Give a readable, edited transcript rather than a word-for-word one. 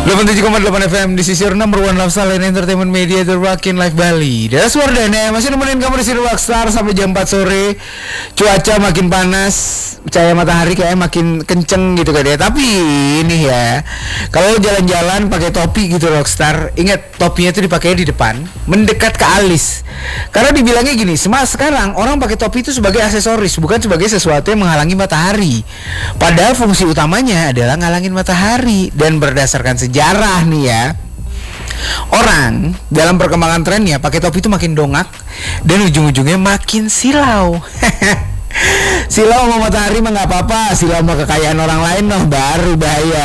87,8 FM di Sisir Number One Lifestyle and Entertainment Media Terbakin Live Bali. That's Wardana masih nemenin kamu di Sir Rockstar sampai jam 4 sore. Cuaca makin panas, cahaya matahari kayaknya makin kenceng gitu kan ya. Tapi ini ya, kalau jalan-jalan pakai topi gitu Rockstar, ingat topinya itu dipakai di depan, mendekat ke alis. Karena dibilangnya gini, sekarang orang pakai topi itu sebagai aksesoris, bukan sebagai sesuatu yang menghalangi matahari. Padahal fungsi utamanya adalah ngalangin matahari. Dan berdasarkan sejarah nih ya, orang dalam perkembangan trennya pakai topi itu makin dongak dan ujung-ujungnya makin silau. Silau sama matahari mah nggak apa-apa, silau sama kekayaan orang lain mah baru bahaya.